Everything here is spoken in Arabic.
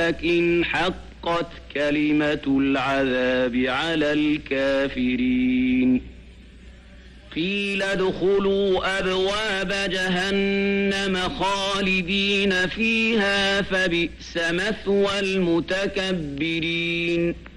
ولكن حقت كلمة العذاب على الكافرين قيل ادخلوا أبواب جهنم خالدين فيها فبئس مثوى المتكبرين